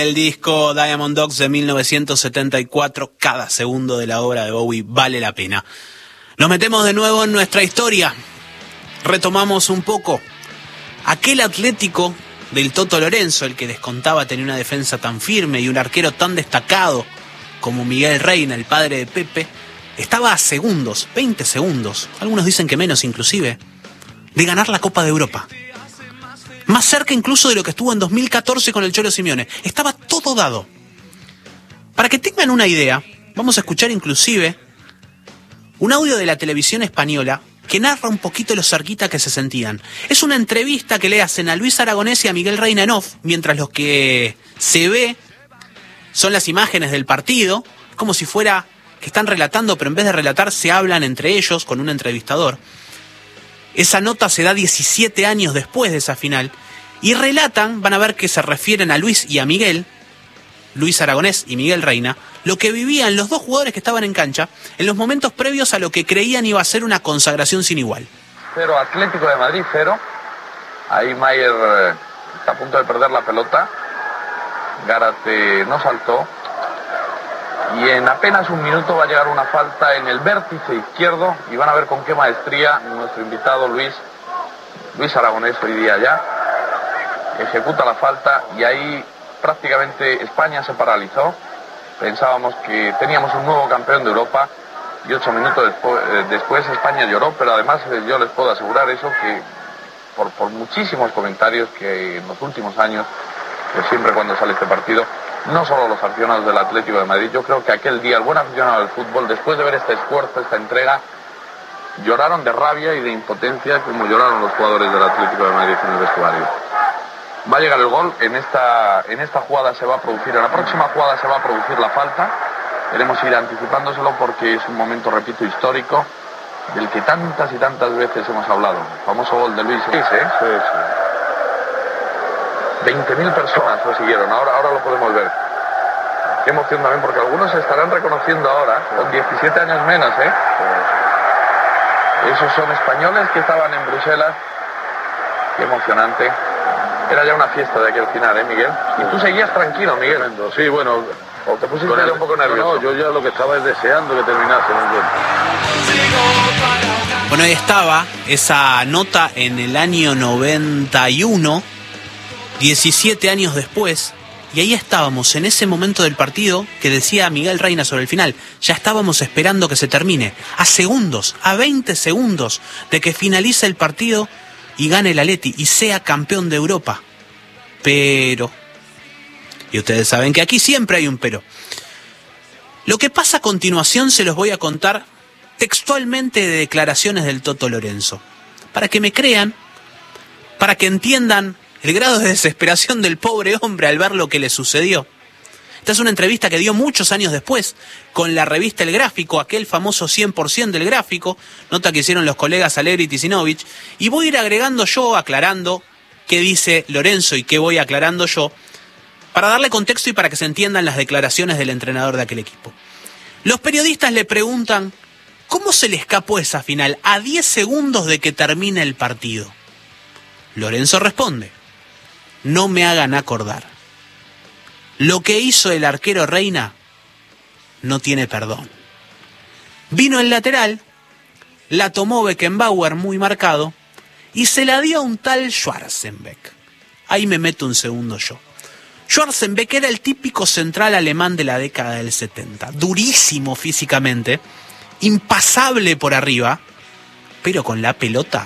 El disco Diamond Dogs de 1974, cada segundo de la obra de Bowie vale la pena. Nos metemos de nuevo en nuestra historia. Retomamos un poco aquel Atlético del Toto Lorenzo, el que descontaba tener una defensa tan firme y un arquero tan destacado como Miguel Reina, el padre de Pepe. Estaba a segundos, 20 segundos, algunos dicen que menos inclusive, de ganar la Copa de Europa. Más cerca incluso de lo que estuvo en 2014 con el Cholo Simeone. Estaba todo dado. Para que tengan una idea, vamos a escuchar inclusive un audio de la televisión española que narra un poquito lo cerquita que se sentían. Es una entrevista que le hacen a Luis Aragonés y a Miguel Reina en off, mientras lo que se ve son las imágenes del partido, como si fuera que están relatando, pero en vez de relatar se hablan entre ellos con un entrevistador. Esa nota se da 17 años después de esa final y relatan, van a ver que se refieren a Luis y a Miguel, Luis Aragonés y Miguel Reina, lo que vivían los dos jugadores que estaban en cancha en los momentos previos a lo que creían iba a ser una consagración sin igual. 0 Atlético de Madrid, 0. Ahí Mayer está a punto de perder la pelota. Gárate no saltó. Y en apenas un minuto va a llegar una falta en el vértice izquierdo y van a ver con qué maestría nuestro invitado Luis Aragonés hoy día ya ejecuta la falta y ahí prácticamente España se paralizó. Pensábamos que teníamos un nuevo campeón de Europa y 8 minutos después España lloró, pero además yo les puedo asegurar eso, que por muchísimos comentarios que en los últimos años, que siempre cuando sale este partido, no solo los aficionados del Atlético de Madrid, yo creo que aquel día el buen aficionado del fútbol, después de ver este esfuerzo, esta entrega, lloraron de rabia y de impotencia como lloraron los jugadores del Atlético de Madrid en el vestuario. Va a llegar el gol, en esta jugada se va a producir, en la próxima jugada se va a producir la falta, queremos ir anticipándoselo porque es un momento, repito, histórico, del que tantas y tantas veces hemos hablado. El famoso gol de Luis, ¿eh? Sí. 20.000 personas lo siguieron, ahora lo podemos ver. Qué emoción también, porque algunos se estarán reconociendo ahora, con 17 años menos, ¿eh? Esos son españoles que estaban en Bruselas. Qué emocionante. Era ya una fiesta de aquel final, ¿eh, Miguel? Y tú seguías tranquilo, Miguel. Sí, bueno. ¿O te pusiste ya un poco nervioso? No, yo ya lo que estaba es deseando que terminase. Bueno, ahí estaba esa nota en el año 91, 17 años después, y ahí estábamos en ese momento del partido que decía Miguel Reina sobre el final. Ya estábamos esperando que se termine, a segundos, a 20 segundos de que finalice el partido y gane el Atleti y sea campeón de Europa. Pero, y ustedes saben que aquí siempre hay un pero. Lo que pasa a continuación se los voy a contar textualmente de declaraciones del Toto Lorenzo, para que me crean, para que entiendan el grado de desesperación del pobre hombre al ver lo que le sucedió. Esta es una entrevista que dio muchos años después con la revista El Gráfico, aquel famoso 100% del Gráfico, nota que hicieron los colegas Alegre y Tisinovich, y voy a ir agregando yo, aclarando qué dice Lorenzo y qué voy aclarando yo, para darle contexto y para que se entiendan las declaraciones del entrenador de aquel equipo. Los periodistas le preguntan ¿cómo se le escapó esa final a 10 segundos de que termine el partido? Lorenzo responde: no me hagan acordar. Lo que hizo el arquero Reina no tiene perdón. Vino el lateral, la tomó Beckenbauer muy marcado y se la dio a un tal Schwarzenbeck. Ahí me meto un segundo yo. Schwarzenbeck era el típico central alemán de la década del 70. Durísimo físicamente, impasable por arriba, pero con la pelota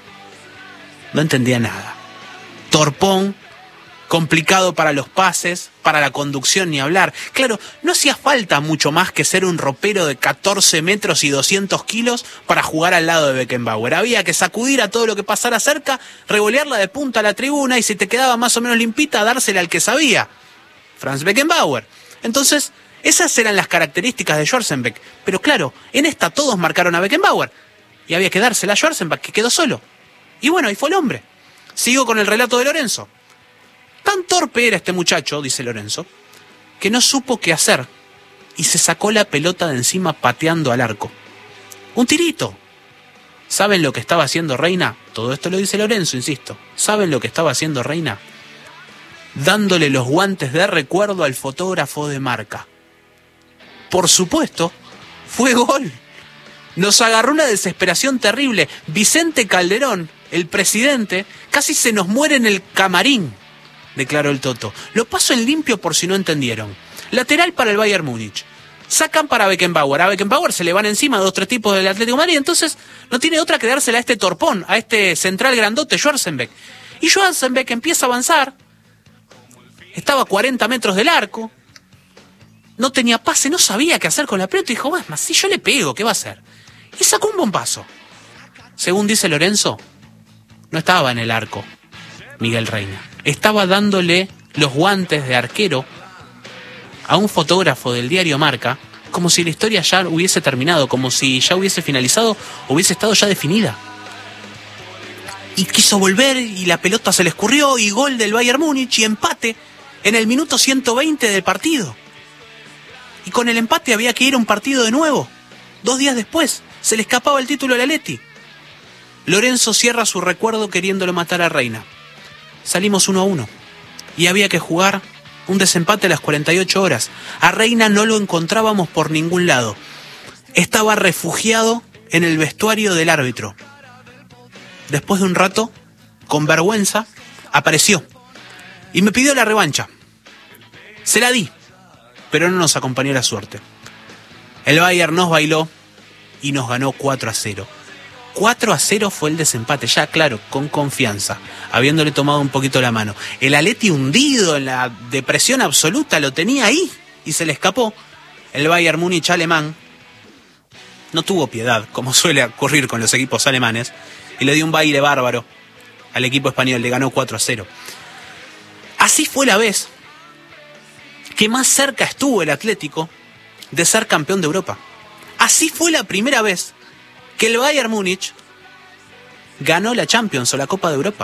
no entendía nada. Torpón, complicado para los pases, para la conducción ni hablar. Claro, no hacía falta mucho más que ser un ropero de 14 metros y 200 kilos para jugar al lado de Beckenbauer. Había que sacudir a todo lo que pasara cerca, revolearla de punta a la tribuna y si te quedaba más o menos limpita, dársela al que sabía, Franz Beckenbauer. Entonces, esas eran las características de Schwarzenbeck. Pero claro, en esta todos marcaron a Beckenbauer y había que dársela a Schwarzenbeck, que quedó solo. Y bueno, ahí fue el hombre. Sigo con el relato de Lorenzo. Tan torpe era este muchacho, dice Lorenzo, que no supo qué hacer y se sacó la pelota de encima pateando al arco. Un tirito. ¿Saben lo que estaba haciendo Reina? Todo esto lo dice Lorenzo, insisto. ¿Saben lo que estaba haciendo Reina? dándole los guantes de recuerdo al fotógrafo de marca. Por supuesto, fue gol. Nos agarró una desesperación terrible. Vicente Calderón, el presidente, casi se nos muere en el camarín, declaró el Toto. Lo paso en limpio por si no entendieron. Lateral para el Bayern Múnich. Sacan para Beckenbauer. A Beckenbauer se le van encima 2-3 tipos del Atlético de Madrid. Entonces no tiene otra que dársela a este torpón, a este central grandote, Schwarzenbeck. Y Schwarzenbeck empieza a avanzar. Estaba a 40 metros del arco. No tenía pase, no sabía qué hacer con la pelota. Y dijo, bueno, si yo le pego, ¿qué va a hacer? Y sacó un bombazo. Según dice Lorenzo, no estaba en el arco Miguel Reina. Estaba dándole los guantes de arquero a un fotógrafo del diario Marca, como si la historia ya hubiese terminado, como si ya hubiese finalizado, hubiese estado ya definida. Y quiso volver y la pelota se le escurrió y gol del Bayern Múnich y empate en el minuto 120 del partido. Y con el empate había que ir a un partido de nuevo. 2 días después se le escapaba el título al Atleti. Lorenzo cierra su recuerdo queriéndolo matar a Reina. Salimos 1-1 y había que jugar un desempate a las 48 horas. A Reina no lo encontrábamos por ningún lado. Estaba refugiado en el vestuario del árbitro. Después de un rato, con vergüenza, apareció y me pidió la revancha. Se la di, pero no nos acompañó la suerte. El Bayern nos bailó y nos ganó 4-0. 4-0 fue el desempate, ya claro, con confianza, habiéndole tomado un poquito la mano. El Atleti hundido en la depresión absoluta lo tenía ahí y se le escapó. El Bayern Múnich alemán no tuvo piedad, como suele ocurrir con los equipos alemanes, y le dio un baile bárbaro al equipo español, le ganó 4-0. Así fue la vez que más cerca estuvo el Atlético de ser campeón de Europa. Así fue la primera vez que el Bayern Múnich ganó la Champions o la Copa de Europa.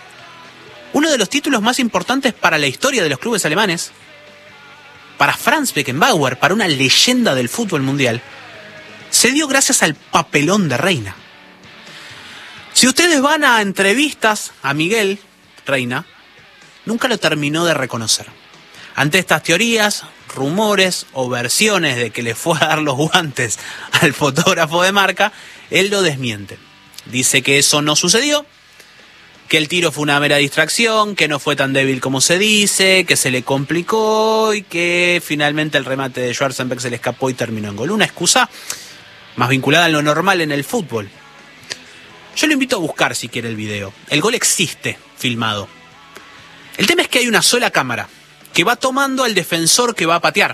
Uno de los títulos más importantes para la historia de los clubes alemanes, para Franz Beckenbauer, para una leyenda del fútbol mundial, se dio gracias al papelón de Reina. Si ustedes van a entrevistas a Miguel Reina, nunca lo terminó de reconocer. Ante estas teorías, rumores o versiones de que le fue a dar los guantes al fotógrafo de Marca, él lo desmiente. Dice que eso no sucedió, que el tiro fue una mera distracción, que no fue tan débil como se dice, que se le complicó y que finalmente el remate de Schwarzenbeck se le escapó y terminó en gol. Una excusa más vinculada a lo normal en el fútbol. Yo lo invito a buscar si quiere el video. El gol existe filmado. El tema es que hay una sola cámara que va tomando al defensor que va a patear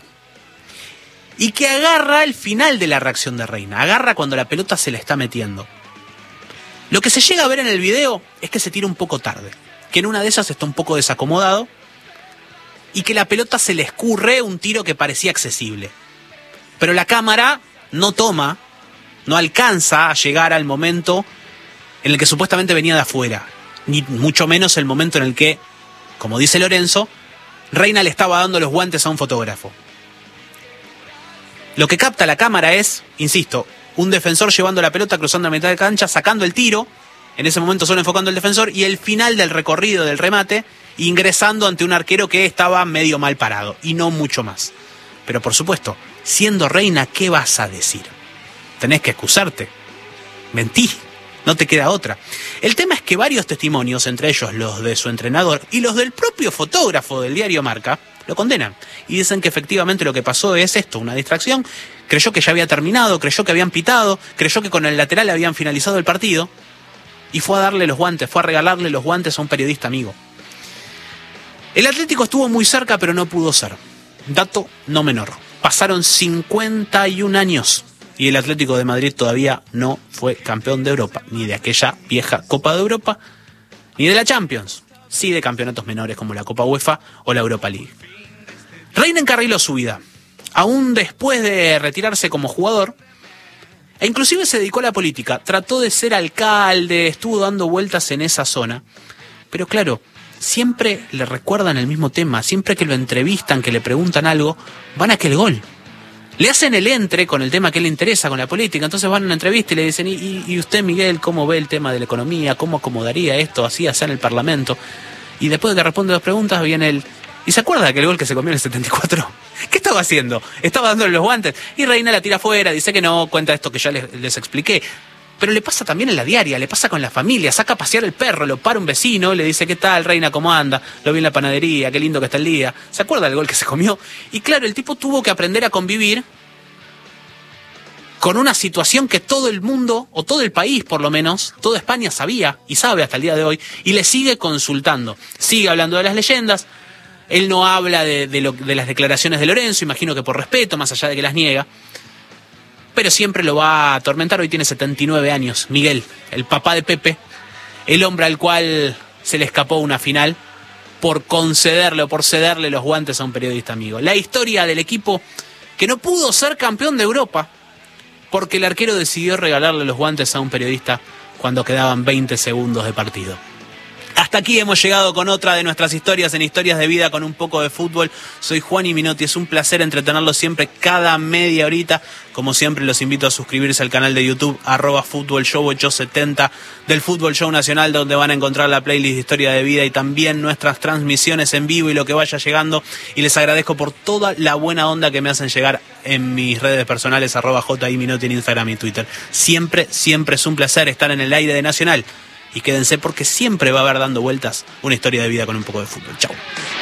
y que agarra el final de la reacción de Reina, agarra cuando la pelota se le está metiendo. Lo que se llega a ver en el video es que se tira un poco tarde, que en una de esas está un poco desacomodado y que la pelota se le escurre un tiro que parecía accesible. Pero la cámara no toma, no alcanza a llegar al momento en el que supuestamente venía de afuera, ni mucho menos el momento en el que, como dice Lorenzo, Reina le estaba dando los guantes a un fotógrafo. Lo que capta la cámara es, insisto, un defensor llevando la pelota, cruzando la mitad de cancha, sacando el tiro, en ese momento solo enfocando el defensor, y el final del recorrido del remate, ingresando ante un arquero que estaba medio mal parado, y no mucho más. Pero por supuesto, siendo Reina, ¿qué vas a decir? Tenés que excusarte. Mentí. No te queda otra. El tema es que varios testimonios, entre ellos los de su entrenador y los del propio fotógrafo del diario Marca, lo condenan. Y dicen que efectivamente lo que pasó es esto, una distracción. Creyó que ya había terminado, creyó que habían pitado, creyó que con el lateral habían finalizado el partido. Y fue a darle los guantes, fue a regalarle los guantes a un periodista amigo. El Atlético estuvo muy cerca, pero no pudo ser. Dato no menor. Pasaron 51 años. Y el Atlético de Madrid todavía no fue campeón de Europa, ni de aquella vieja Copa de Europa, ni de la Champions, sí de campeonatos menores como la Copa UEFA o la Europa League. Reina encarriló su vida, aún después de retirarse como jugador, e inclusive se dedicó a la política, trató de ser alcalde, estuvo dando vueltas en esa zona, pero claro, siempre le recuerdan el mismo tema, siempre que lo entrevistan, que le preguntan algo, van a aquel gol. Le hacen el entre con el tema que le interesa, con la política. Entonces van a una entrevista y le dicen, ¿y usted, Miguel, cómo ve el tema de la economía? ¿Cómo acomodaría esto así, allá en el Parlamento? Y después de que responde 2 preguntas, viene el... ¿Y se acuerda de aquel gol que se comió en el 74? ¿Qué estaba haciendo? Estaba dándole los guantes. Y Reina la tira afuera, dice que no, cuenta esto que ya les expliqué. Pero le pasa también en la diaria, le pasa con la familia, saca a pasear el perro, lo para un vecino, le dice, ¿qué tal, Reina, cómo anda? Lo vi en la panadería, qué lindo que está el día. ¿Se acuerda del gol que se comió? Y claro, el tipo tuvo que aprender a convivir con una situación que todo el mundo, o todo el país por lo menos, toda España sabía y sabe hasta el día de hoy, y le sigue consultando. Sigue hablando de las leyendas. Él no habla de las declaraciones de Lorenzo, imagino que por respeto, más allá de que las niega, pero siempre lo va a atormentar. Hoy tiene 79 años, Miguel, el papá de Pepe, el hombre al cual se le escapó una final por concederle o por cederle los guantes a un periodista amigo. La historia del equipo que no pudo ser campeón de Europa porque el arquero decidió regalarle los guantes a un periodista cuando quedaban 20 segundos de partido. Hasta aquí hemos llegado con otra de nuestras historias en Historias de Vida con un poco de fútbol. Soy Juani Minotti, es un placer entretenerlos siempre cada media horita. Como siempre los invito a suscribirse al canal de YouTube @FútbolShow870 del Fútbol Show Nacional, donde van a encontrar la playlist de Historia de Vida y también nuestras transmisiones en vivo y lo que vaya llegando. Y les agradezco por toda la buena onda que me hacen llegar en mis redes personales @JIMinotti en Instagram y Twitter. Siempre es un placer estar en el aire de Nacional. Y quédense porque siempre va a haber dando vueltas una historia de vida con un poco de fútbol. Chau.